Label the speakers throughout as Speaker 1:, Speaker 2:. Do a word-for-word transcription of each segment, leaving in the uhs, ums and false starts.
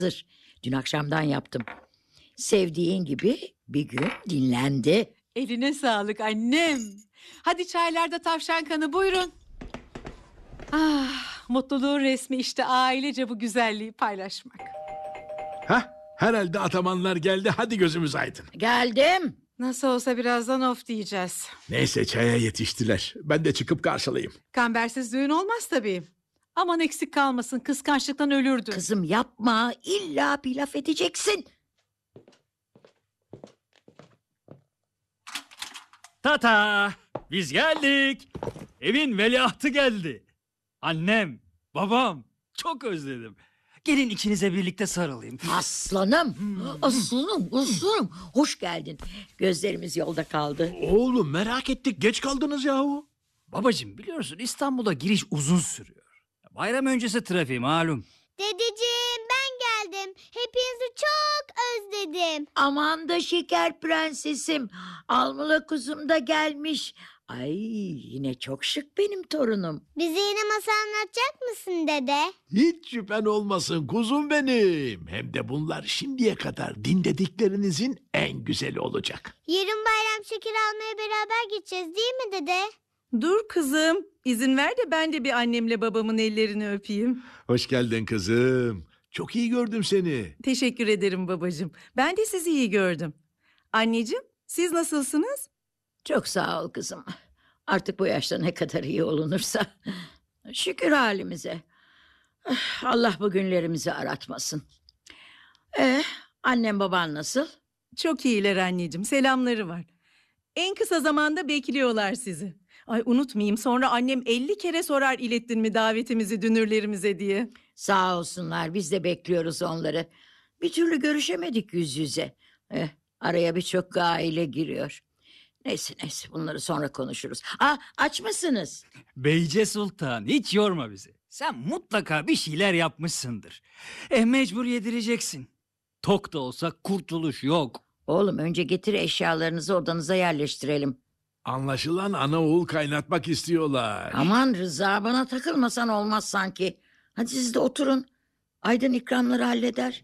Speaker 1: hazır. Dün akşamdan yaptım. Sevdiğin gibi bir gün dinlendi.
Speaker 2: Eline sağlık annem. Hadi çaylarda tavşan kanı, buyurun. Ah, mutluluğun resmi işte ailece bu güzelliği paylaşmak.
Speaker 3: Hah, herhalde atamanlar geldi. Hadi gözümüz aydın.
Speaker 1: Geldim.
Speaker 2: Nasıl olsa birazdan of diyeceğiz.
Speaker 3: Neyse, çaya yetiştiler. Ben de çıkıp karşılayayım.
Speaker 2: Kambersiz düğün olmaz tabii. Aman eksik kalmasın, kıskançlıktan ölürdü.
Speaker 1: Kızım yapma. İlla bir laf edeceksin.
Speaker 4: Tata, biz geldik. Evin veliahtı geldi. Annem, babam, çok özledim. Gelin ikinize birlikte sarılayım.
Speaker 1: Aslanım. Aslanım. Aslanım. Hoş geldin. Gözlerimiz yolda kaldı.
Speaker 3: Oğlum, merak ettik. Geç kaldınız yahu.
Speaker 4: Babacığım, biliyorsun İstanbul'a giriş uzun sürüyor. Bayram öncesi trafiği malum.
Speaker 5: Dedeciğim, ben geldim. Hepinizi çok özledim.
Speaker 1: Aman da şeker prensesim. Almula kuzum da gelmiş. Ay, yine çok şık benim torunum.
Speaker 5: Bize yine masal anlatacak mısın dede?
Speaker 3: Hiç şüphen olmasın kuzum benim. Hem de bunlar şimdiye kadar dinlediklerinizin en güzeli olacak.
Speaker 5: Yarın bayram şekeri almaya beraber gideceğiz değil mi dede?
Speaker 2: Dur kızım, izin ver de ben de bir annemle babamın ellerini öpeyim.
Speaker 3: Hoş geldin kızım. Çok iyi gördüm seni.
Speaker 2: Teşekkür ederim babacığım. Ben de sizi iyi gördüm. Anneciğim, siz nasılsınız?
Speaker 1: Çok sağ ol kızım. Artık bu yaşta ne kadar iyi olunursa. Şükür halimize. Ah, Allah bu günlerimizi aratmasın. Eh, annem baban nasıl?
Speaker 2: Çok iyiler anneciğim, selamları var. En kısa zamanda bekliyorlar sizi. Ay unutmayayım, sonra annem elli kere sorar ilettin mi davetimizi dünürlerimize diye.
Speaker 1: Sağ olsunlar, biz de bekliyoruz onları. Bir türlü görüşemedik yüz yüze. Eh, araya birçok aile giriyor. Neyse neyse, bunları sonra konuşuruz. Aa, aç mısınız?
Speaker 4: Beyce Sultan, hiç yorma bizi. Sen mutlaka bir şeyler yapmışsındır. Eh, mecbur yedireceksin. Tok da olsa kurtuluş yok.
Speaker 1: Oğlum, önce getir eşyalarınızı, odanıza yerleştirelim.
Speaker 3: Anlaşılan ana oğul kaynatmak istiyorlar.
Speaker 1: Aman Rıza, bana takılmasan olmaz sanki. Hadi siz de oturun. Aydın ikramları halleder.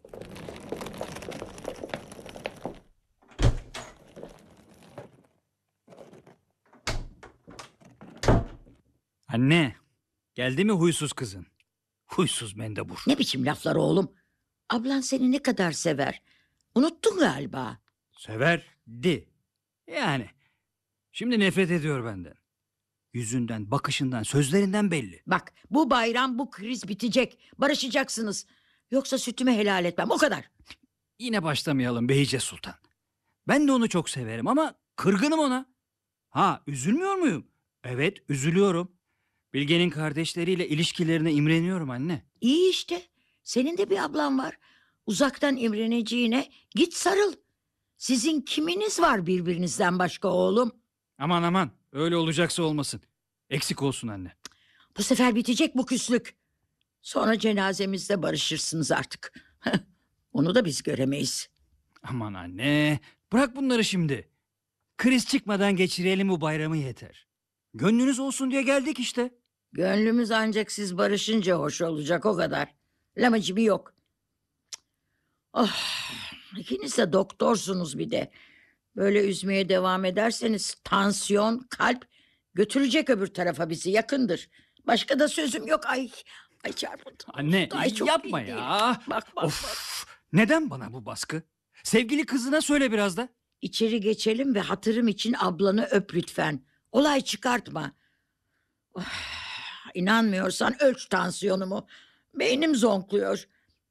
Speaker 4: Anne, geldi mi huysuz kızın? Huysuz mendebur.
Speaker 1: Ne biçim laflar oğlum? Ablan seni ne kadar sever. Unuttun galiba.
Speaker 4: Severdi. Yani. Şimdi nefret ediyor benden. Yüzünden, bakışından, sözlerinden belli.
Speaker 1: Bak, bu bayram bu kriz bitecek. Barışacaksınız. Yoksa sütümü helal etmem, o kadar.
Speaker 4: Yine başlamayalım Behice Sultan. Ben de onu çok severim ama kırgınım ona. Ha, üzülmüyor muyum? Evet, üzülüyorum. Bilge'nin kardeşleriyle ilişkilerine imreniyorum anne.
Speaker 1: İyi işte. Senin de bir ablan var. Uzaktan imreneceğine git sarıl. Sizin kiminiz var birbirinizden başka oğlum?
Speaker 4: Aman aman, öyle olacaksa olmasın. Eksik olsun anne.
Speaker 1: Bu sefer bitecek bu küslük. Sonra cenazemizde barışırsınız artık. Onu da biz göremeyiz.
Speaker 4: Aman anne, bırak bunları şimdi. Kriz çıkmadan geçirelim bu bayramı yeter. Gönlünüz olsun diye geldik işte.
Speaker 1: Gönlümüz ancak siz barışınca hoş olacak, o kadar. Lamacımı yok. Cık. Oh, ikiniz de doktorsunuz bir de. Böyle üzmeye devam ederseniz tansiyon, kalp götürecek öbür tarafa bizi, yakındır. Başka da sözüm yok. Ay, ay çarpıldım.
Speaker 4: Anne,
Speaker 1: Ay, çok
Speaker 4: yapma
Speaker 1: iyi değil.
Speaker 4: ya.
Speaker 1: Bak bak
Speaker 4: Of,
Speaker 1: bak.
Speaker 4: neden bana bu baskı? Sevgili kızına söyle biraz da.
Speaker 1: İçeri geçelim ve hatırım için ablanı öp lütfen. Olay çıkartma. Oh, inanmıyorsan ölç tansiyonumu. Beynim zonkluyor.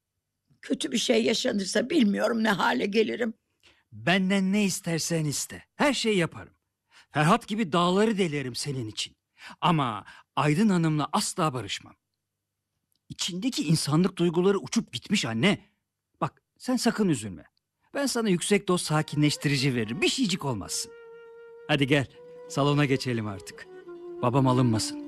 Speaker 1: Kötü bir şey yaşanırsa bilmiyorum ne hale gelirim.
Speaker 4: Benden ne istersen iste. Her şeyi yaparım. Ferhat gibi dağları delerim senin için. Ama Aydın Hanım'la asla barışmam. İçindeki insanlık duyguları uçup gitmiş anne. Bak, sen sakın üzülme. Ben sana yüksek doz sakinleştirici veririm. Bir şeycik olmazsın. Hadi gel, salona geçelim artık. Babam alınmasın.